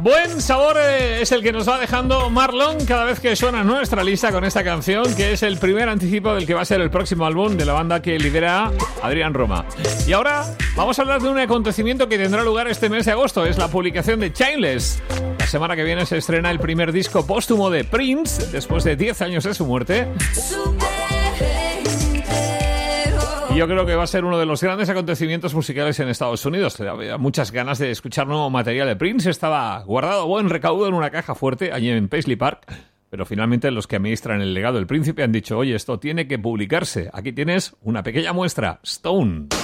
Buen sabor es el que nos va dejando Marlon cada vez que suena nuestra lista con esta canción, que es el primer anticipo del que va a ser el próximo álbum de la banda que lidera Adrián Roma. Y ahora vamos a hablar de un acontecimiento que tendrá lugar este mes de agosto. Es la publicación de Chainless. La semana que viene se estrena el primer disco póstumo de Prince, después de 10 años de su muerte. Y yo creo que va a ser uno de los grandes acontecimientos musicales en Estados Unidos. Había muchas ganas de escuchar nuevo material de Prince. Estaba guardado a buen recaudo en una caja fuerte allí en Paisley Park. Pero finalmente los que administran el legado del príncipe han dicho: oye, esto tiene que publicarse. Aquí tienes una pequeña muestra. Stone.